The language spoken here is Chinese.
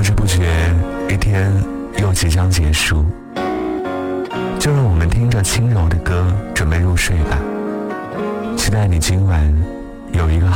知不觉一天又即将结束，就让我们听着轻柔的歌准备入睡吧。期待你今晚有一个